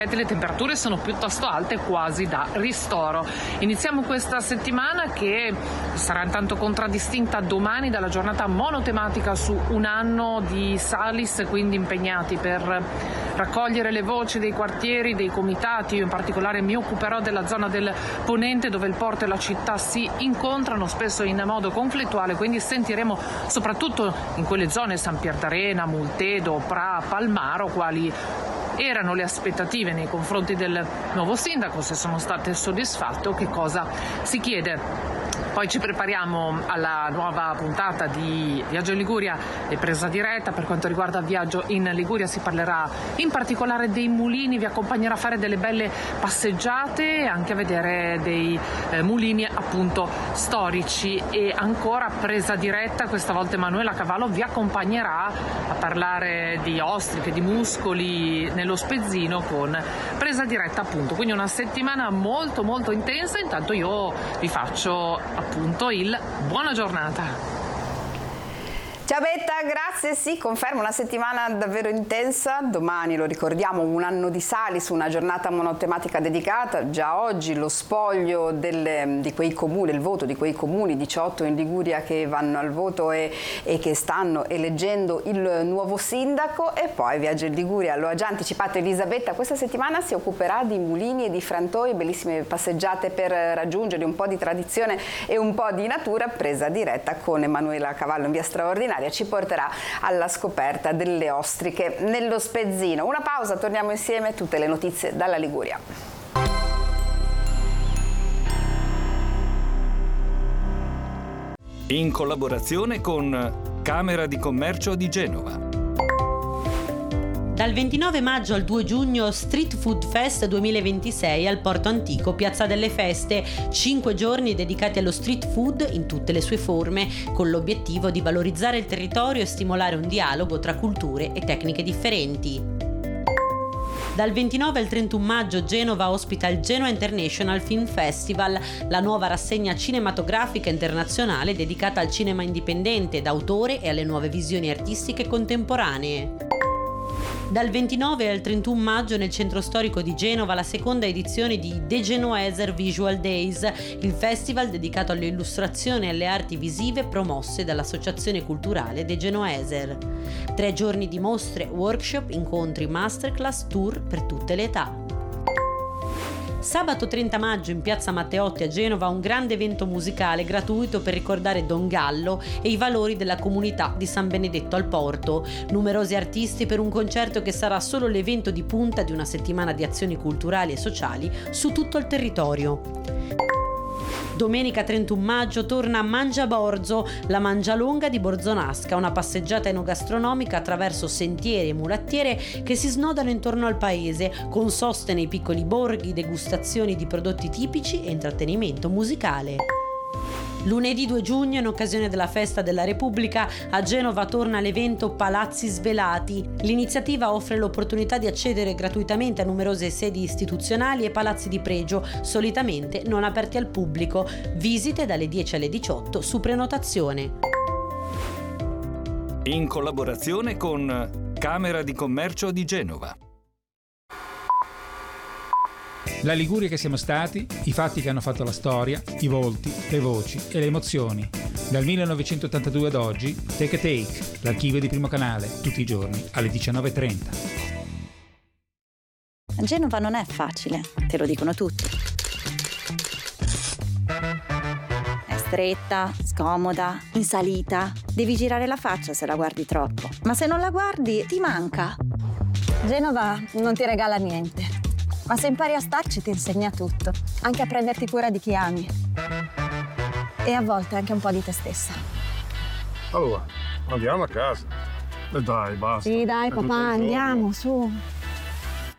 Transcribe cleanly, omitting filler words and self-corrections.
Le temperature sono piuttosto alte, quasi da ristoro. Iniziamo questa settimana che sarà intanto contraddistinta domani dalla giornata monotematica su un anno di Salis, quindi impegnati per raccogliere le voci dei quartieri, dei comitati. Io in particolare mi occuperò della zona del Ponente, dove il porto e la città si incontrano spesso in modo conflittuale, quindi sentiremo soprattutto in quelle zone, San Pierdarena, Multedo, Pra, Palmaro, quali erano le aspettative nei confronti del nuovo sindaco, se sono state soddisfatte o che cosa si chiede. Poi ci prepariamo alla nuova puntata di Viaggio in Liguria e Presa Diretta. Per quanto riguarda Viaggio in Liguria si parlerà in particolare dei mulini, vi accompagnerà a fare delle belle passeggiate e anche a vedere dei mulini appunto storici. E ancora Presa Diretta, questa volta Emanuela Cavallo vi accompagnerà a parlare di ostriche, di muscoli nello Spezzino con Presa Diretta appunto. Quindi una settimana molto molto intensa. Intanto io vi faccio appunto il buona giornata. Ciao Betta, grazie. Sì, confermo una settimana davvero intensa. Domani, lo ricordiamo, un anno di Salis, una giornata monotematica dedicata. Già oggi lo spoglio di quei comuni, il voto di quei comuni 18 in Liguria che vanno al voto e che stanno eleggendo il nuovo sindaco. E poi Viaggio in Liguria, lo ha già anticipato Elisabetta, questa settimana si occuperà di mulini e di frantoi, bellissime passeggiate per raggiungere un po' di tradizione e un po' di natura. Presa Diretta con Emanuela Cavallo in via straordinaria ci porterà alla scoperta delle ostriche nello Spezzino. Una pausa, torniamo insieme, tutte le notizie dalla Liguria. In collaborazione con Camera di Commercio di Genova. Dal 29 maggio al 2 giugno Street Food Fest 2026 al Porto Antico, Piazza delle Feste, 5 giorni dedicati allo street food in tutte le sue forme, con l'obiettivo di valorizzare il territorio e stimolare un dialogo tra culture e tecniche differenti. Dal 29 al 31 maggio Genova ospita il Genoa International Film Festival, la nuova rassegna cinematografica internazionale dedicata al cinema indipendente, d'autore e alle nuove visioni artistiche contemporanee. Dal 29 al 31 maggio nel centro storico di Genova la seconda edizione di De Genoeser Visual Days, il festival dedicato alle illustrazioni e alle arti visive promosse dall'Associazione Culturale De Genoeser. 3 giorni di mostre, workshop, incontri, masterclass, tour per tutte le età. Sabato 30 maggio in piazza Matteotti a Genova un grande evento musicale gratuito per ricordare Don Gallo e i valori della comunità di San Benedetto al Porto. Numerosi artisti per un concerto che sarà solo l'evento di punta di una settimana di azioni culturali e sociali su tutto il territorio. Domenica 31 maggio torna a Mangiaborzo, la Mangialonga di Borzonasca, una passeggiata enogastronomica attraverso sentieri e mulattiere che si snodano intorno al paese, con soste nei piccoli borghi, degustazioni di prodotti tipici e intrattenimento musicale. Lunedì 2 giugno, in occasione della Festa della Repubblica, a Genova torna l'evento Palazzi Svelati. L'iniziativa offre l'opportunità di accedere gratuitamente a numerose sedi istituzionali e palazzi di pregio, solitamente non aperti al pubblico. Visite dalle 10 alle 18 su prenotazione. In collaborazione con Camera di Commercio di Genova. La Liguria che siamo stati, i fatti che hanno fatto la storia, i volti, le voci e le emozioni. Dal 1982 ad oggi, Take a Take, l'archivio di Primo Canale, tutti i giorni alle 19:30. Genova non è facile, te lo dicono tutti. È stretta, scomoda, in salita. Devi girare la faccia se la guardi troppo. Ma se non la guardi, ti manca. Genova non ti regala niente. Ma se impari a starci ti insegna tutto, anche a prenderti cura di chi ami. E a volte anche un po' di te stessa. Allora, andiamo a casa. E dai, basta. Sì, dai papà, andiamo, su.